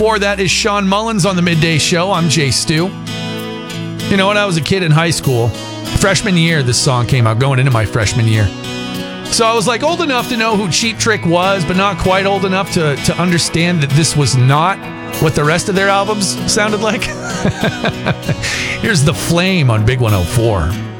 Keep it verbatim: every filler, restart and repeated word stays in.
Or that is Sean Mullins on the Midday Show. I'm Jay Stu. You know, when I was a kid in high school, freshman year, this song came out, going into my freshman year. So I was like old enough to know who Cheap Trick was, but not quite old enough to, to understand that this was not what the rest of their albums sounded like. Here's The Flame on Big one oh four.